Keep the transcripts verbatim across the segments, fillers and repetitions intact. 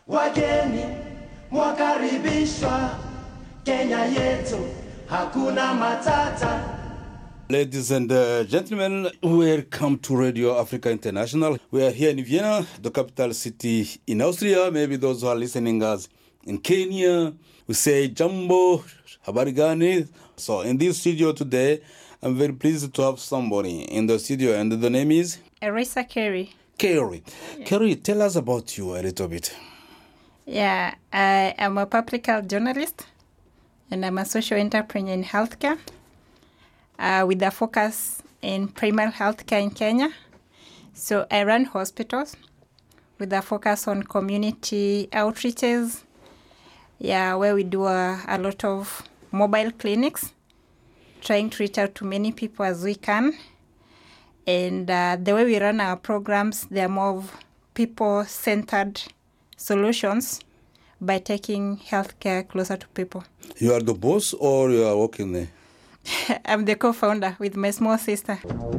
Wageni mwakaribishwa Kenya yetu hakuna matata. Ladies and uh, gentlemen, welcome to Radio Africa International. We are here in Vienna, the capital city in Austria. Maybe those who are listening us in Kenya, we say Jambo, habari gani. So in this studio today, I'm very pleased to have somebody in the studio, and the name is? Erisa Carey. Carey. Yeah. Carey, tell us about you a little bit. Yeah, I am a public health journalist, and I'm a social entrepreneur in healthcare, uh, with a focus in primary healthcare in Kenya. So I run hospitals with a focus on community outreaches, yeah, where we do a, a lot of mobile clinics, trying to reach out to many people as we can. And uh, the way we run our programs, they're more of people-centered solutions by taking healthcare closer to people. You are the boss or you are working there? I'm the co-founder with my small sister.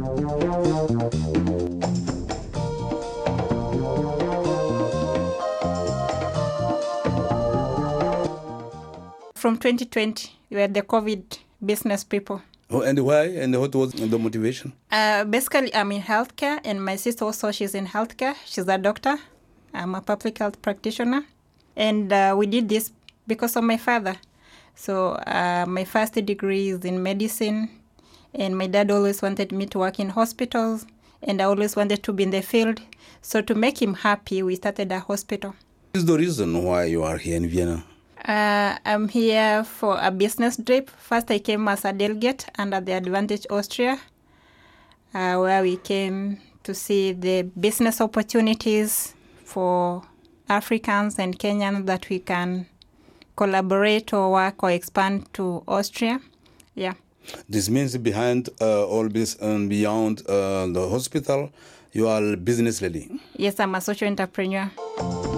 From twenty twenty, we were the COVID business people. Oh, and why? And what was the motivation? Uh, basically, I'm in healthcare, and my sister also, she's in healthcare. She's a doctor. I'm a public health practitioner. And uh, we did this because of my father. So uh, my first degree is in medicine, and my dad always wanted me to work in hospitals, and I always wanted to be in the field. So to make him happy, we started a hospital. What is the reason why you are here in Vienna? Uh, I'm here for a business trip. First, I came as a delegate under the Advantage Austria, uh, where we came to see the business opportunities for Africans and Kenyans that we can collaborate or work or expand to Austria. Yeah. This means behind uh, all this and beyond uh, the hospital, you are a business lady. Yes, I'm a social entrepreneur.